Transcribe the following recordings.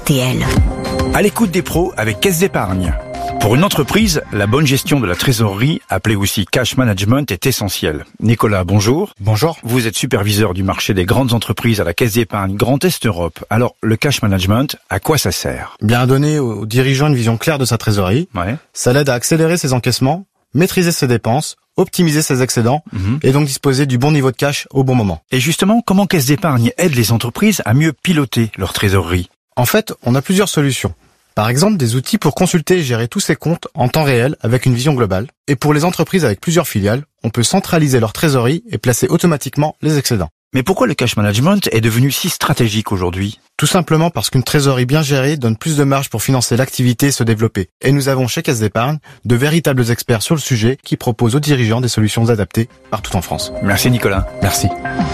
RTL. À l'écoute des pros avec Caisse d'Épargne. Pour une entreprise, la bonne gestion de la trésorerie, appelée aussi cash management, est essentielle. Nicolas, bonjour. Bonjour. Vous êtes superviseur du marché des grandes entreprises à la Caisse d'Épargne Grand Est Europe. Alors, le cash management, à quoi ça sert? Bien à donner aux dirigeants une vision claire de sa trésorerie. Ouais. Ça l'aide à accélérer ses encaissements, maîtriser ses dépenses, optimiser ses excédents et donc disposer du bon niveau de cash au bon moment. Et justement, comment Caisse d'Épargne aide les entreprises à mieux piloter leur trésorerie? En fait, on a plusieurs solutions. Par exemple, des outils pour consulter et gérer tous ses comptes en temps réel avec une vision globale. Et pour les entreprises avec plusieurs filiales, on peut centraliser leur trésorerie et placer automatiquement les excédents. Mais pourquoi le cash management est devenu si stratégique aujourd'hui? Tout simplement parce qu'une trésorerie bien gérée donne plus de marge pour financer l'activité et se développer. Et nous avons chez Caisse d'Épargne de véritables experts sur le sujet qui proposent aux dirigeants des solutions adaptées partout en France. Merci Nicolas. Merci.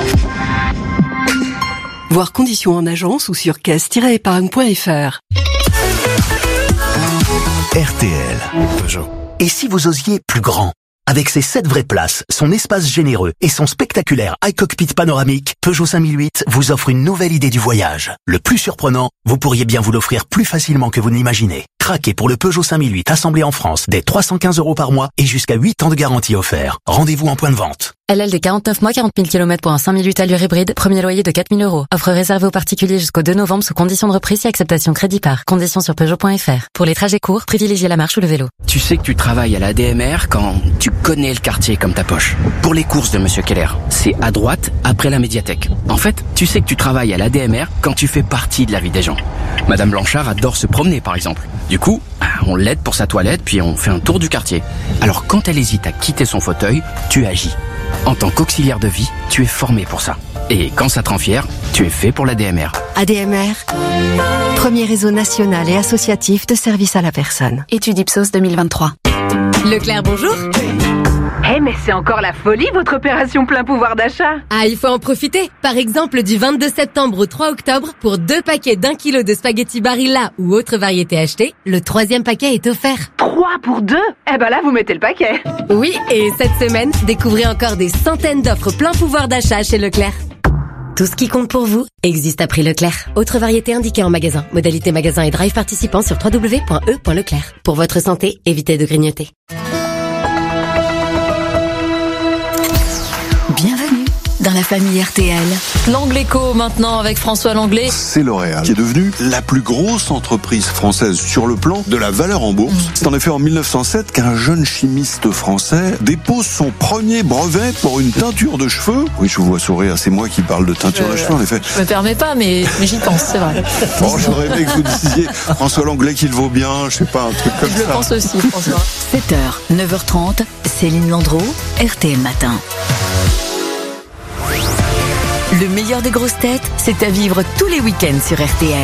Voir conditions en agence ou sur caisse-épargne.fr. RTL. Peugeot. Et si vous osiez plus grand? Avec ses 7 vraies places, son espace généreux et son spectaculaire iCockpit panoramique, Peugeot 5008 vous offre une nouvelle idée du voyage. Le plus surprenant, vous pourriez bien vous l'offrir plus facilement que vous ne l'imaginez. Craquez pour le Peugeot 5008 assemblé en France dès 315 € par mois et jusqu'à 8 ans de garantie offert. Rendez-vous en point de vente. LL des 49 mois, 40 000 km pour un 5008 allure hybride, premier loyer de 4 000 €. Offre réservée aux particuliers jusqu'au 2 novembre sous condition de reprise et acceptation crédit par. Conditions sur Peugeot.fr. Pour les trajets courts, privilégiez la marche ou le vélo. Tu sais que tu travailles à la DMR quand tu connais le quartier comme ta poche. Pour les courses de Monsieur Keller, c'est à droite, après la médiathèque. En fait, tu sais que tu travailles à la DMR quand tu fais partie de la vie des gens. Madame Blanchard adore se promener, par exemple. Du coup, on l'aide pour sa toilette, puis on fait un tour du quartier. Alors quand elle hésite à quitter son fauteuil, tu agis. En tant qu'auxiliaire de vie, tu es formé pour ça. Et quand ça te rend fier, tu es fait pour la DMR. ADMR, premier réseau national et associatif de services à la personne. Étude Ipsos 2023. Leclerc, bonjour. Mais c'est encore la folie, votre opération plein pouvoir d'achat. Ah, il faut en profiter. Par exemple, du 22 septembre au 3 octobre, pour 2 paquets d'1 kilo de spaghettis Barilla ou autres variétés achetées, le 3e paquet est offert. 3 pour 2? Eh ben là, vous mettez le paquet. Oui, et cette semaine, découvrez encore des centaines d'offres plein pouvoir d'achat chez Leclerc. Tout ce qui compte pour vous existe à prix Leclerc. Autres variétés indiquées en magasin. Modalité magasin et drive participant sur www.e.leclerc. Pour votre santé, évitez de grignoter. Bienvenue dans la famille RTL. L'Angléco maintenant avec François Langlais. C'est L'Oréal qui est devenue la plus grosse entreprise française sur le plan de la valeur en bourse. C'est en effet en 1907 qu'un jeune chimiste français dépose son premier brevet pour une teinture de cheveux. Oui, je vous vois sourire, c'est moi qui parle de teinture de cheveux en effet. Je me permets pas, mais j'y pense, c'est vrai. Bon, j'aurais aimé que vous disiez François Langlais qu'il vaut bien, je sais pas, un truc comme ça. Je le pense aussi, François. 7h, 9h30, Céline Landreau, RTL Matin. Le meilleur des grosses têtes, c'est à vivre tous les week-ends sur RTL.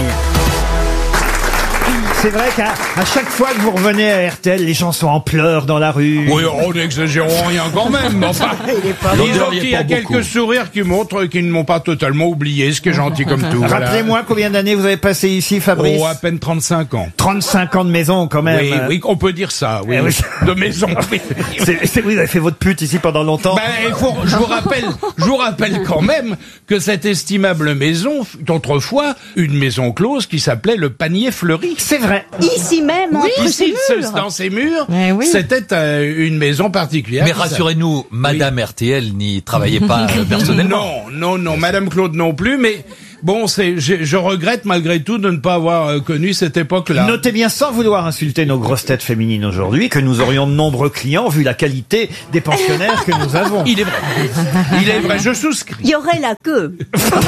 C'est vrai qu'à chaque fois que vous revenez à RTL, les gens sont en pleurs dans la rue. Oui, on n'exagérons rien quand même, mais enfin. Disons qu'il y a quelques sourires qui montrent qu'ils ne m'ont pas totalement oublié, ce qui est gentil comme tout. Rappelez-moi combien d'années vous avez passé ici, Fabrice? Oh, à peine 35 ans. 35 ans de maison, quand même. Oui, on peut dire ça, oui. De maison, oui. Vous avez fait votre pute ici pendant longtemps. Je vous rappelle quand même que cette estimable maison fut autrefois une maison close qui s'appelait le Panier Fleuri. C'est vrai. Ici même, entre ces murs. Dans ces murs, oui. C'était une maison particulière. Mais rassurez-nous, Madame RTL n'y travaillait pas personnellement. Non, Madame Claude non plus, mais bon, je regrette malgré tout de ne pas avoir connu cette époque-là. Notez bien, sans vouloir insulter nos grosses têtes féminines aujourd'hui, que nous aurions de nombreux clients vu la qualité des pensionnaires que nous avons. Il est vrai, je souscris. Il y aurait la queue.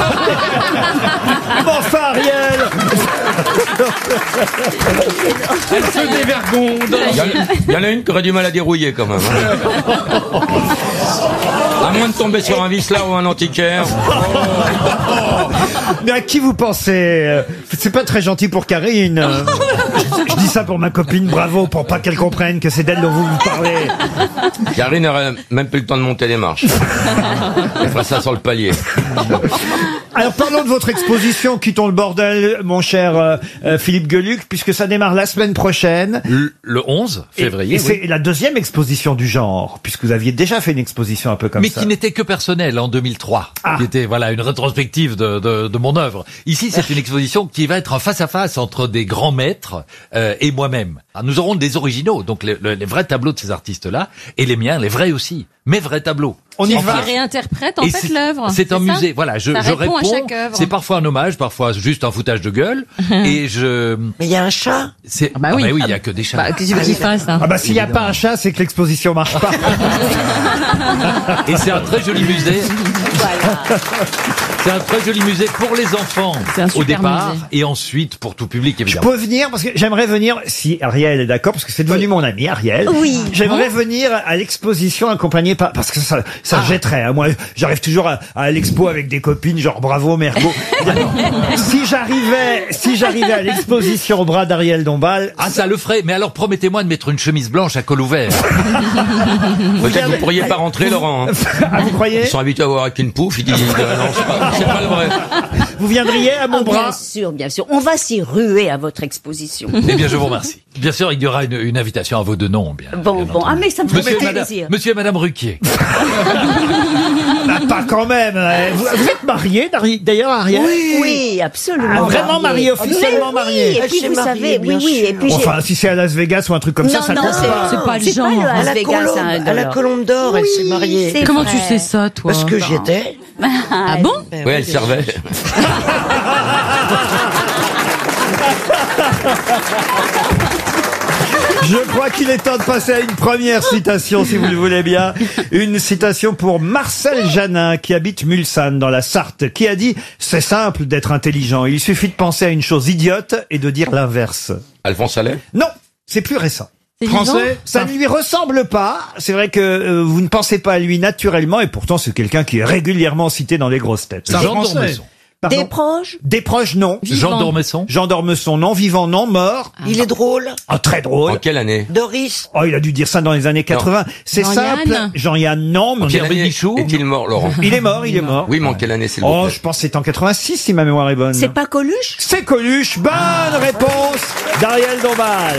Enfin, Ariel. Elle se dévergonde. Il y en a une qui aurait du mal à dérouiller quand même. À moins de tomber sur un vicelard ou un antiquaire. Mais à qui vous pensez? C'est pas très gentil pour Karine. Je dis ça pour ma copine, bravo, pour pas qu'elle comprenne que c'est d'elle dont vous parlez. Karine n'aurait même plus le temps de monter les marches. Elle fera ça sur le palier. Alors parlons de votre exposition, quittons le bordel, mon cher Philippe Gueluc, puisque ça démarre la semaine prochaine. Le 11 février. Et c'est la deuxième exposition du genre, puisque vous aviez déjà fait une exposition un peu comme mais ça. qui n'était que personnelle en 2003, qui était voilà une rétrospective de mon œuvre. Ici, c'est une exposition qui va être en face à face entre des grands maîtres et moi-même. Alors, nous aurons des originaux, donc les vrais tableaux de ces artistes-là, et les miens, les vrais aussi, mes vrais tableaux. On y va. Qui réinterprète en fait l'œuvre. C'est un musée, voilà. Je réponds. À chaque œuvre. C'est parfois un hommage, parfois juste un foutage de gueule. Et je. Mais il y a un chat. Bah oui. Il y a que des chats. Bah, qu'est-ce que tu veux qu'il fasse hein. Ah bah s'il n'y a pas un chat, c'est que l'exposition marche pas. Et c'est un très joli musée. Voilà. C'est un très joli musée pour les enfants au départ musée. et ensuite pour tout public Je évidemment. peux venir parce que j'aimerais venir, si Ariel est d'accord, parce que c'est devenu mon ami Ariel. Oui. J'aimerais venir à l'exposition accompagné par, parce que ça jetterait. Hein. Moi, j'arrive toujours à l'expo avec des copines, genre bravo Mergo. Si j'arrivais à l'exposition au bras d'Ariel Dombal. Ah, ça le ferait. Mais alors promettez-moi de mettre une chemise blanche à col ouvert. Peut-être que vous pourriez pas rentrer, Laurent. Hein. Ah, vous croyez? Ils sont habitués à voir avec une pouffe. Ils disent non, c'est pas le vrai. Vous viendriez à mon bras? Bien sûr. On va s'y ruer à votre exposition. Eh bien, je vous remercie. Bien sûr, il y aura une invitation à vos deux noms. Bien Bon. Ah, mais ça me fait plaisir. Monsieur et Madame Ruquier. Bah, pas quand même. Vous êtes mariés, d'ailleurs, Ariel? Oui, absolument. Ah, vraiment mariés, officiellement mariés. Et puis, vous savez, oui. Et puis, enfin, si c'est à Las Vegas ou un truc comme ça compte pas. C'est pas le genre. À Las Vegas, à la Colombe d'Or, elle s'est mariée. Comment tu sais ça, toi? Parce que j'y étais. Ah bon? Oui, elle servait. Je crois qu'il est temps de passer à une première citation, si vous le voulez bien. Une citation pour Marcel Janin, qui habite Mulsanne, dans la Sarthe, qui a dit « C'est simple d'être intelligent. Il suffit de penser à une chose idiote et de dire l'inverse. » Alphonse Allais? Non, c'est plus récent. Français? Ça ne lui ressemble pas. C'est vrai que vous ne pensez pas à lui naturellement, et pourtant c'est quelqu'un qui est régulièrement cité dans les grosses têtes. Jean Dormesson. Des proches? Des proches, non. Jean Dormesson. Jean Dormesson, non. Vivant, non. Mort. Il est drôle. Ah, très drôle. En quelle année? Doris. Oh, il a dû dire ça dans les années 80. C'est simple. Jean-Yann, non. Mais Pierre Bénichou. Est-il mort, Laurent? il est mort. Oui, mais en quelle année, c'est le Oh, je pense que c'est en 86, si ma mémoire est bonne. C'est pas Coluche? C'est Coluche. Bonne réponse d'Ariel Dombal.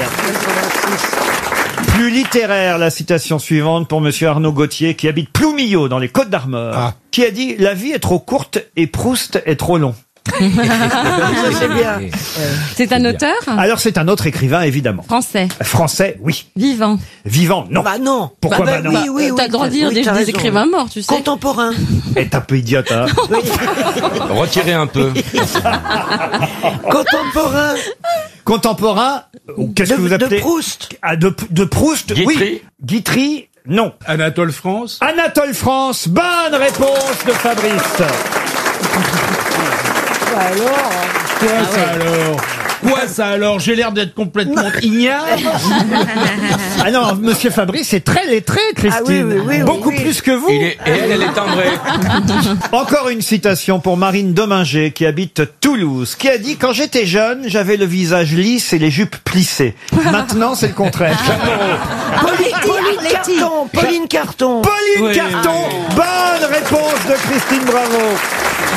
Plus littéraire, la citation suivante pour monsieur Arnaud Gauthier, qui habite Ploumillot, dans les Côtes-d'Armor, qui a dit « La vie est trop courte et Proust est trop long ». Ça, c'est bien. C'est un auteur? Alors, c'est un autre écrivain, évidemment. Français. Français, oui. Vivant. Vivant, non. Bah non. Pourquoi bah non? Oui, T'as le droit de dire des écrivains morts, tu sais. Contemporain. Est un peu idiote, hein. Retirez un peu. Contemporain. Contemporain, qu'est-ce que vous appelez? De Proust. Ah, de Proust, Guitry. oui. Guitry, non. Anatole France? Anatole France, bonne réponse de Fabrice. Quoi ça alors? J'ai l'air d'être complètement ignare. Ah non, monsieur Fabrice est très lettré, Christine. oui, Beaucoup oui. plus que vous. Et elle est timbrée. Encore une citation pour Marine Dominger, qui habite Toulouse, qui a dit « Quand j'étais jeune, j'avais le visage lisse et les jupes plissées. Maintenant, c'est le contraire. » Pauline Carton. Pauline Carton. Bonne réponse de Christine Bravo.